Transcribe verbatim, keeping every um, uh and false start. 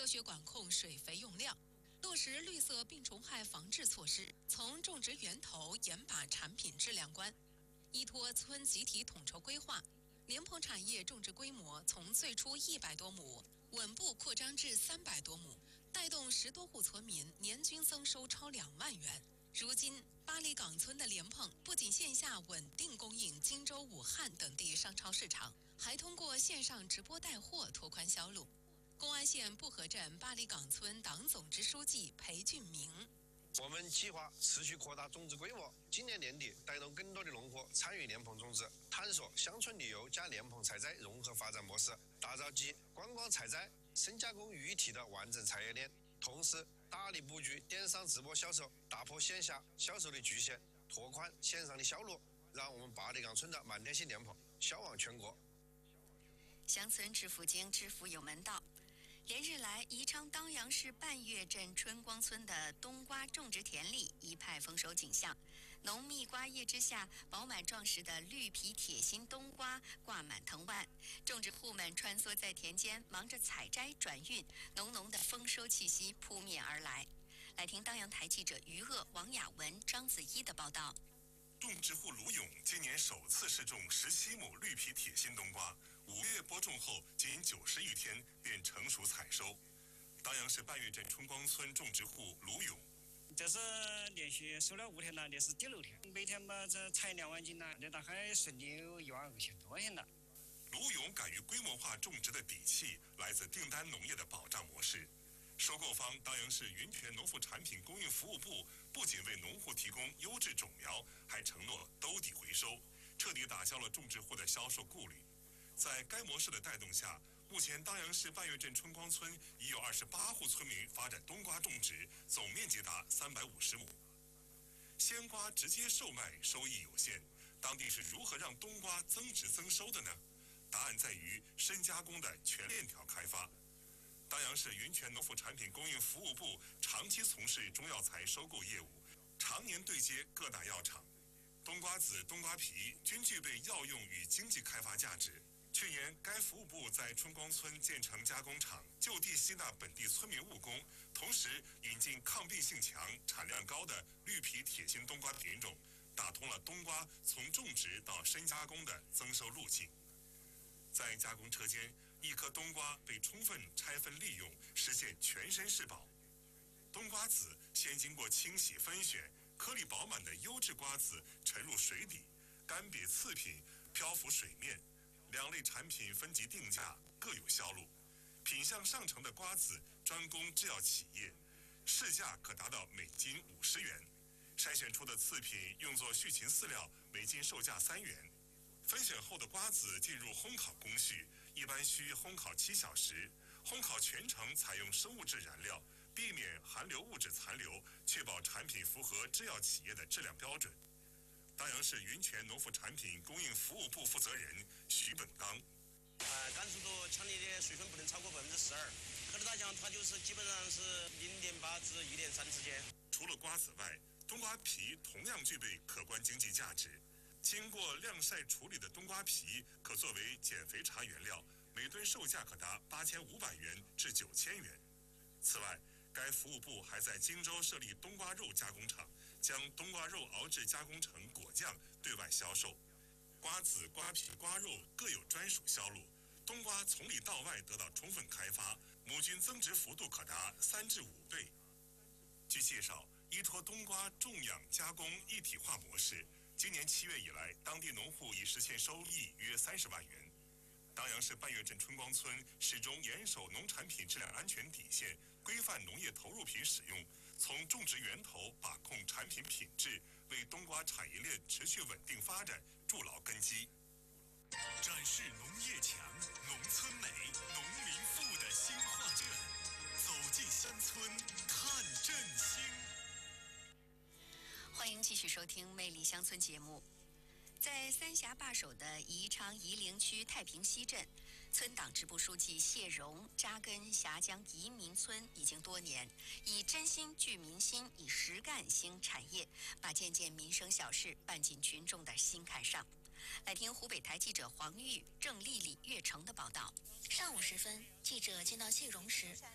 学管控水肥用量，落实绿色病虫害防治措施，从种植源头严把产品质量关。依托村集体统筹规划，莲蓬产业种植规模从最初一百多亩稳步扩张至三百多亩，带动十多户村民年均增收超两万元。如今，八里岗村的莲蓬不仅线下稳定供应荆州、武汉等地商超市场，还通过线上直播带货拓宽销路。公安县布河镇八里岗村党总支书记裴俊明。 我们计划持续扩大种植规模，今年年底带动更多的农户参与莲蓬种植，探索乡村旅游加莲蓬采摘融合发展模式，打造集观光采摘、深加工于一体的完整产业链。同时，大力布局电商直播销售，打破线下销售的局限，拓宽线上的销路，让我们八里岗村的满天星莲蓬销往全国。 乡村致富经，致富有门道。连日来，宜昌当阳市半月镇春光村的冬瓜种植田里一派丰收景象，浓密瓜叶之下，饱满壮实的绿皮铁心冬瓜挂满藤蔓，种植户们穿梭在田间，忙着采摘转运，浓浓的丰收气息扑面而来。来听当阳台记者于鄂、王雅文、张子一的报道。 种植户卢勇今年首次试种十七亩绿皮铁心冬瓜，五月播种后仅九十余天便成熟采收。当阳市半月镇春光村种植户卢勇， 这是连续收了五天了，这是第六天，每天嘛这采两万斤了，这大概顺利有一万二千多钱了。 卢勇敢于规模化种植的底气来自订单农业的保障模式。收购方当阳市云泉农副产品供应服务部不仅为农户提供优质种苗，还承诺兜底回收，彻底打消了种植户的销售顾虑。在该模式的带动下，目前当阳市半月镇春光村已有二十八户村民发展冬瓜种植，总面积达三百五十亩。鲜瓜直接售卖收益有限，当地是如何让冬瓜增值增收的呢？答案在于深加工的全链条开发。当阳市云泉农副产品供应服务部长期从事中药材收购业务，常年对接各大药厂。冬瓜籽、冬瓜皮均具备药用与经济开发价值。去年，该服务部在春光村建成加工厂，就地吸纳本地村民务工，同时引进抗病性强、产量高的绿皮铁心冬瓜品种，打通了冬瓜从种植到深加工的增收路径。在加工车间，一颗冬瓜被充分拆分利用，实现全身是宝。冬瓜籽先经过清洗分选，颗粒饱满的优质瓜子沉入水底，干瘪次品漂浮水面。两类产品分级定价，各有销路。品相上乘的瓜子专供制药企业，市价可达到每斤五十元。筛选出的次品用作畜禽饲料，每斤售价三元。分选后的瓜子进入烘烤工序，一般需烘烤七小时。烘烤全程采用生物质燃料，避免含硫物质残留，确保产品符合制药企业的质量标准。当阳市云泉农副产品供应服务部负责人徐本刚。 呃，甘肃度强烈的水分不能超过百分之十二，可是它讲它就是基本上是零点八至一点三之间。 除了瓜子外，冬瓜皮同样具备可观经济价值。经过晾晒处理的冬瓜皮可作为减肥茶原料，每吨售价可达八千五百元至九千元。此外，该服务部还在荆州设立冬瓜肉加工厂，将冬瓜肉熬制加工成果酱对外销售。瓜子、瓜皮、瓜肉各有专属销路，冬瓜从里到外得到充分开发，亩均增值幅度可达三至五倍。据介绍，依托冬瓜种养加工一体化模式，今年七月以来，当地农户已实现收益约三十万元。当阳市半月镇春光村始终严守农产品质量安全底线，规范农业投入品使用，从种植源头把控产品品质，为冬瓜产业链持续稳定发展筑牢根基。 展示农业强、农村美、农民富的新画卷，走进乡村看振兴。 欢迎继续收听《魅力乡村》节目。在三峡坝首的宜昌夷陵区太平西镇，村党支部书记谢荣扎根峡江移民村已经多年，以真心聚民心，以实干兴产业，把件件民生小事办进群众的心坎上。来听湖北台记者黄玉、郑丽丽、岳成的报道。 上午时分，记者见到谢荣时，